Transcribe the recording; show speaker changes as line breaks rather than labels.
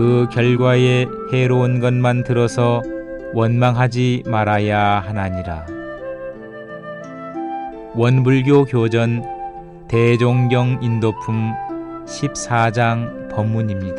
그 결과에 해로운 것만 들어서 원망하지 말아야 하나니라. 원불교 교전 대종경 인도품 14장 법문입니다.